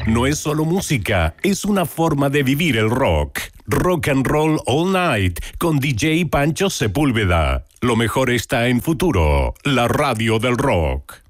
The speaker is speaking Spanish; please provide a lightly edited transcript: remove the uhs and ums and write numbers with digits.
no es solo música, es una forma de vivir el rock. Rock and Roll All Night con DJ Pancho Sepúlveda. Lo mejor está en Futuro, la radio del rock.